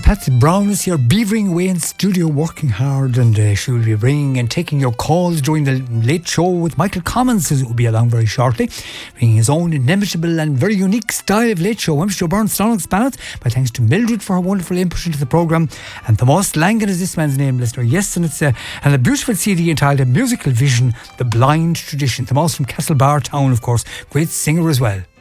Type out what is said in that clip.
Patsy Brown is here, beavering away in studio, working hard, and she will be ringing and taking your calls during the late show with Michael Commons, who will be along very shortly, bringing his own inimitable and very unique style of late show. I'm Joe Burns, Stonnox Ballot, but thanks to Mildred for her wonderful input into the programme. And Thomas Langan is this man's name, listener. Yes, and it's a beautiful CD entitled A Musical Vision, The Blind Tradition. Thomas from Castlebar Town, of course, great singer as well.